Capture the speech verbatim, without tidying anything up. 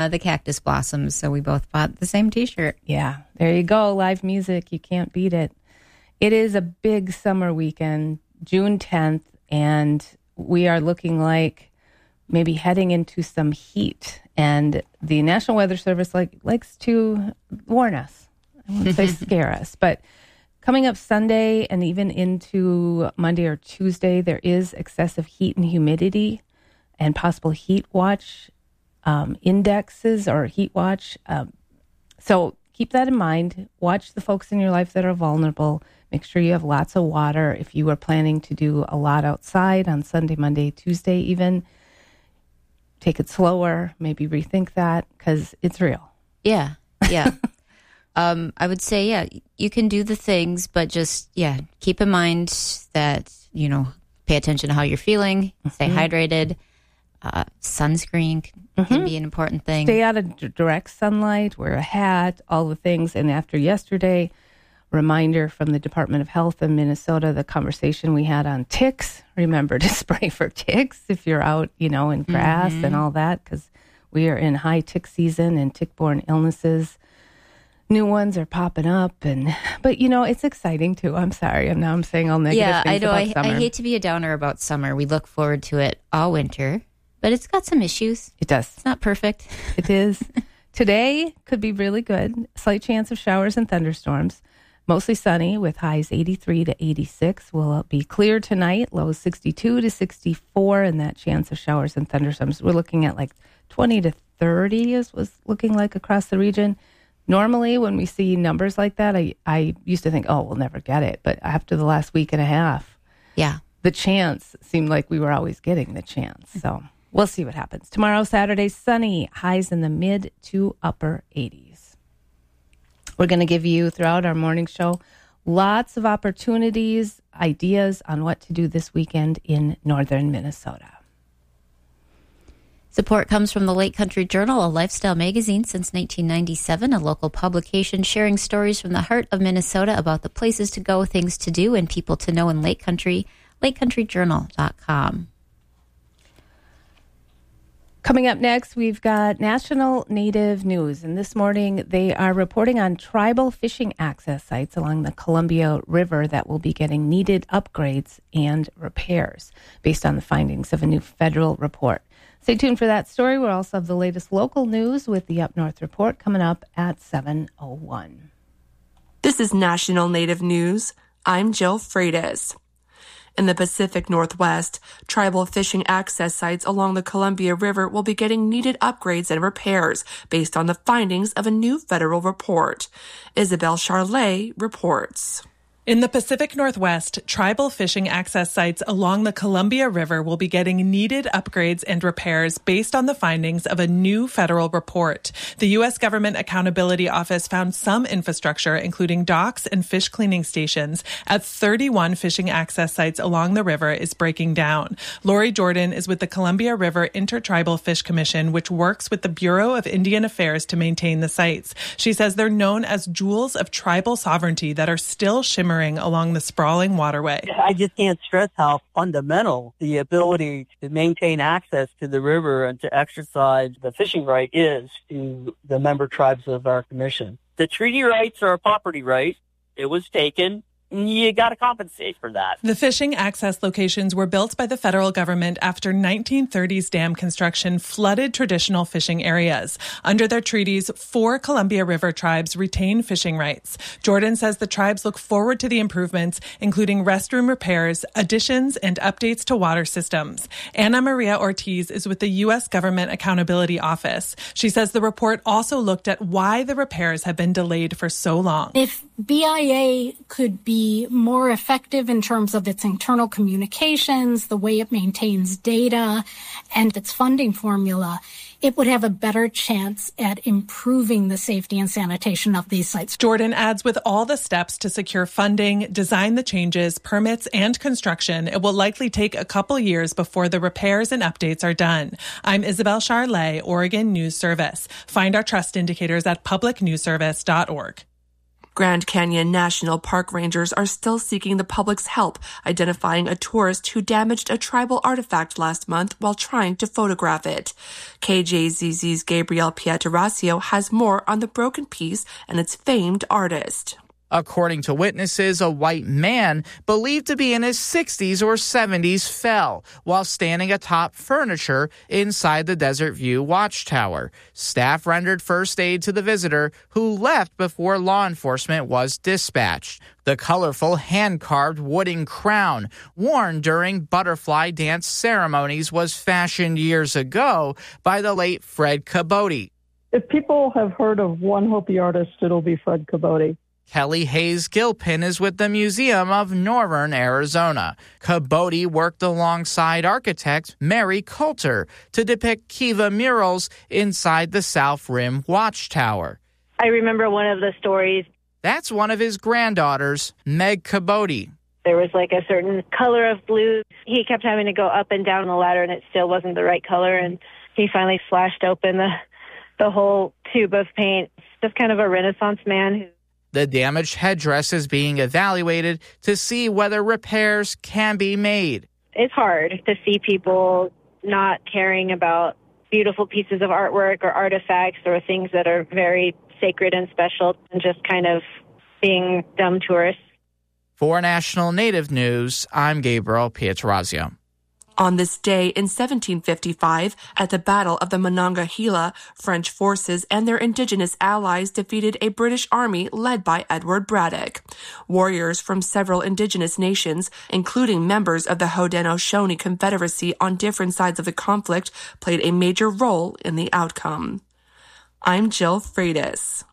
uh, the Cactus Blossoms. So we both bought the same T-shirt. Yeah, there you go. Live music. You can't beat it. It is a big summer weekend, June tenth, and we are looking like maybe heading into some heat. And the National Weather Service like likes to warn us. I won't say scare us, but coming up Sunday and even into Monday or Tuesday, there is excessive heat and humidity and possible heat watch um, indexes or heat watch. Um, so keep that in mind. Watch the folks in your life that are vulnerable. Make sure you have lots of water. If you are planning to do a lot outside on Sunday, Monday, Tuesday even, take it slower. Maybe rethink that because it's real. Yeah, yeah. um, I would say, yeah, you can do the things, but just, yeah, keep in mind that, you know, pay attention to how you're feeling. Stay mm-hmm. hydrated. Uh, sunscreen can mm-hmm. be an important thing. Stay out of d- direct sunlight, wear a hat, all the things. And after yesterday, reminder from the Department of Health in Minnesota, the conversation we had on ticks. Remember to spray for ticks if you're out, you know, in grass mm-hmm. and all that, because we are in high tick season and tick-borne illnesses. New ones are popping up, and but you know it's exciting too. I'm sorry, and now I'm saying all negative yeah, things I know. about I, summer. I hate to be a downer about summer. We look forward to it all winter, but it's got some issues. It does. It's not perfect. It is. Today could be really good. Slight chance of showers and thunderstorms. Mostly sunny with highs eighty-three to eighty-six. Will be clear tonight, lows sixty-two to sixty-four, and that chance of showers and thunderstorms. We're looking at like twenty to thirty is was looking like across the region. Normally, when we see numbers like that, I, I used to think, oh, we'll never get it. But after the last week and a half, yeah, the chance seemed like we were always getting the chance. So we'll see what happens. Tomorrow, Saturday, sunny, highs in the mid to upper eighties. We're going to give you, throughout our morning show, lots of opportunities, ideas on what to do this weekend in northern Minnesota. Support comes from the Lake Country Journal, a lifestyle magazine since nineteen ninety-seven, a local publication sharing stories from the heart of Minnesota about the places to go, things to do, and people to know in Lake Country, lake country journal dot com. Coming up next, we've got National Native News, and this morning they are reporting on tribal fishing access sites along the Columbia River that will be getting needed upgrades and repairs based on the findings of a new federal report. Stay tuned for that story. We'll also have the latest local news with the Up North Report coming up at seven oh one. This is National Native News. I'm Jill Freitas. In the Pacific Northwest, tribal fishing access sites along the Columbia River will be getting needed upgrades and repairs based on the findings of a new federal report. Isabel Charlet reports. In the Pacific Northwest, tribal fishing access sites along the Columbia River will be getting needed upgrades and repairs based on the findings of a new federal report. The U S Government Accountability Office found some infrastructure, including docks and fish cleaning stations, at thirty-one fishing access sites along the river is breaking down. Lori Jordan is with the Columbia River Intertribal Fish Commission, which works with the Bureau of Indian Affairs to maintain the sites. She says they're known as jewels of tribal sovereignty that are still shimmering along the sprawling waterway. I just can't stress how fundamental the ability to maintain access to the river and to exercise the fishing right is to the member tribes of our commission. The treaty rights are a property right. It was taken. You got to compensate for that. The fishing access locations were built by the federal government after nineteen thirties dam construction flooded traditional fishing areas. Under their treaties, four Columbia River tribes retain fishing rights. Jordan says the tribes look forward to the improvements, including restroom repairs, additions, and updates to water systems. Ana Maria Ortiz is with the U S Government Accountability Office. She says the report also looked at why the repairs have been delayed for so long. If B I A could be more effective in terms of its internal communications, the way it maintains data, and its funding formula, it would have a better chance at improving the safety and sanitation of these sites. Jordan adds, with all the steps to secure funding, design the changes, permits, and construction, it will likely take a couple years before the repairs and updates are done. I'm Isabel Charlet, Oregon News Service. Find our trust indicators at public news service dot org. Grand Canyon National Park rangers are still seeking the public's help identifying a tourist who damaged a tribal artifact last month while trying to photograph it. K J Z Z's Gabriel Pietrasio has more on the broken piece and its famed artist. According to witnesses, a white man believed to be in his sixties or seventies fell while standing atop furniture inside the Desert View Watchtower. Staff rendered first aid to the visitor, who left before law enforcement was dispatched. The colorful hand-carved wooden crown worn during butterfly dance ceremonies was fashioned years ago by the late Fred Cabote. If people have heard of one Hopi artist, it'll be Fred Cabote. Kelly Hayes Gilpin is with the Museum of Northern Arizona. Cabote worked alongside architect Mary Coulter to depict Kiva murals inside the South Rim Watchtower. I remember one of the stories. That's one of his granddaughters, Meg Cabote. There was like a certain color of blue. He kept having to go up and down the ladder, and it still wasn't the right color. And he finally slashed open the, the whole tube of paint. Just kind of a Renaissance man who The damaged headdress is being evaluated to see whether repairs can be made. It's hard to see people not caring about beautiful pieces of artwork or artifacts or things that are very sacred and special and just kind of being dumb tourists. For National Native News, I'm Gabriel Pietrasio. On this day in seventeen fifty-five, at the Battle of the Monongahela, French forces and their indigenous allies defeated a British army led by Edward Braddock. Warriors from several indigenous nations, including members of the Haudenosaunee Confederacy on different sides of the conflict, played a major role in the outcome. I'm Jill Freitas.